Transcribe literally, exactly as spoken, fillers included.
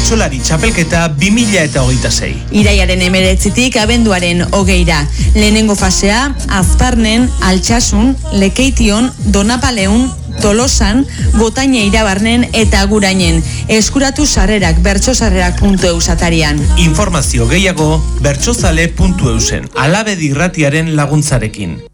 bertsolari txapelketa bi mila eta hogeita sei. Iraiaren hemeretzitik abenduaren hogeira. Lehenengo fasea, Azparnen, Altsasun, Lekeition, Donapaleun, Tolosan, Gotaine Irabarnen eta Agurainen. Eskuratu sarrerak bertsosarrerak puntu eus atarian. Informazio gehiago bertsozale puntu eusen. Alabedi irratiaren laguntzarekin.